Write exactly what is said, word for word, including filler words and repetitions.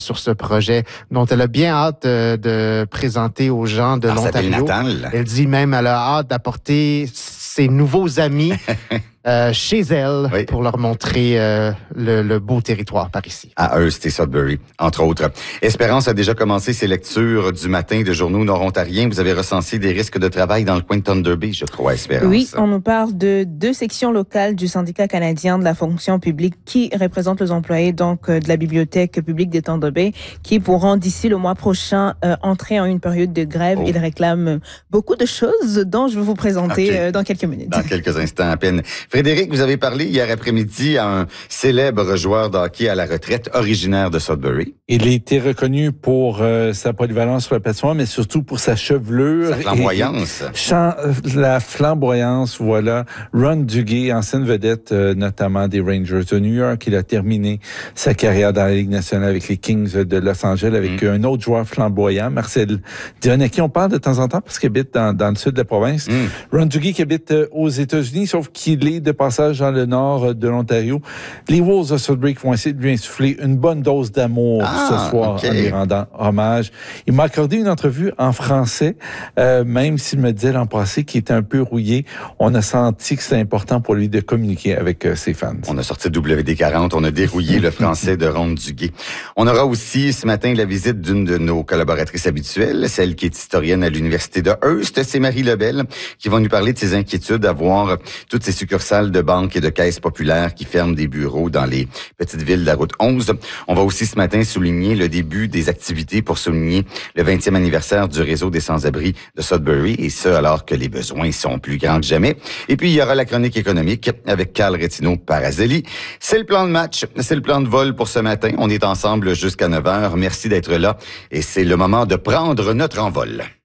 sur ce projet dont elle a bien hâte de, de présenter aux gens de Par l'Ontario. sa ville natale. Elle dit même elle a hâte d'apporter ses nouveaux amis euh, chez elle oui. pour leur montrer euh, le, le beau territoire par ici. À Hearst et Sudbury, entre autres. Espérance a déjà commencé ses lectures du matin de journaux nord-ontariens. Vous avez recensé des risques de travail dans le coin de Thunder Bay, je crois, Espérance. Oui, on nous parle de deux sections locales du syndicat canadien de la fonction publique qui représentent les employés donc de la bibliothèque publique de Thunder Bay qui pourront d'ici le mois prochain euh, entrer en une période de grève. Oh. Ils réclament beaucoup de choses dont je vais vous présenter okay. euh, dans quelques minutes. Dans quelques instants à peine. Frédéric, vous avez parlé hier après-midi à un célèbre joueur de hockey à la retraite originaire de Sudbury. Il a été reconnu pour euh, sa polyvalence sur la patinoire, mais surtout pour sa chevelure. Sa flamboyance. Et, chan- la flamboyance, voilà. Ron Duguay, ancienne vedette euh, notamment des Rangers de New York. Il a terminé sa carrière dans la Ligue nationale avec les Kings de Los Angeles avec mm. un autre joueur flamboyant, Marcel Dionne, à qui on parle de temps en temps parce qu'il habite dans, dans le sud de la province. Mm. Ron Duguay qui habite euh, aux États-Unis, sauf qu'il est de passage dans le nord de l'Ontario. Les Wolves de Sudbury vont essayer de lui insuffler une bonne dose d'amour ah, ce soir okay. en lui rendant hommage. Il m'a accordé une entrevue en français, euh, même s'il me disait l'an passé qu'il était un peu rouillé. On a senti que c'était important pour lui de communiquer avec euh, ses fans. On a sorti W D quarante, on a dérouillé le français de Ron Duguay. On aura aussi ce matin la visite d'une de nos collaboratrices habituelles, celle qui est historienne à l'Université de Hearst. C'est Marie Lebel qui va nous parler de ses inquiétudes à voir toutes ces succursales de banques et de caisses populaires qui ferment des bureaux dans les petites villes de la route onze. On va aussi ce matin souligner le début des activités pour souligner le vingtième anniversaire du réseau des sans-abri de Sudbury, et ce alors que les besoins sont plus grands que jamais. Et puis il y aura la chronique économique avec Carl Retino-Parazzelli. C'est le plan de match, c'est le plan de vol pour ce matin. On est ensemble jusqu'à neuf heures. Merci d'être là et c'est le moment de prendre notre envol.